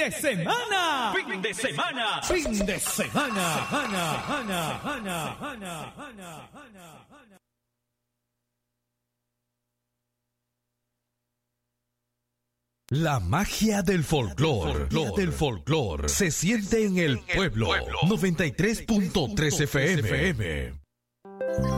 de semana. Fin de semana. Fin de semana. La magia del folclore se siente en el pueblo. 93.3 FM.